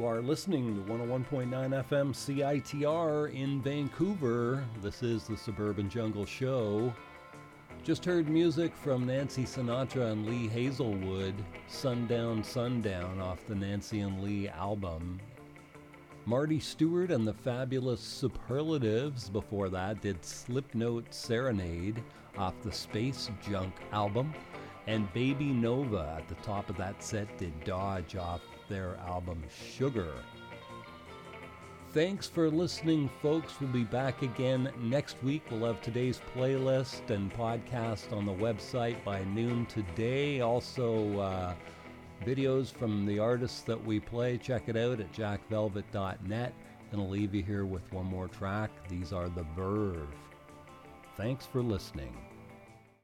are listening to 101.9 FM CITR in Vancouver. This is the Suburban Jungle Show. Just heard music from Nancy Sinatra and Lee Hazelwood, Sundown, Sundown, off the Nancy and Lee album. Marty Stewart and the Fabulous Superlatives before that did Slipnote Serenade off the Space Junk album. And Baby Nova at the top of that set did Dodge off their album Sugar. Thanks for listening, folks. We'll be back again next week. We'll have today's playlist and podcast on the website by noon today. Also, videos from the artists that we play. Check it out at jackvelvet.net. And I'll leave you here with one more track. These are The Verve. Thanks for listening.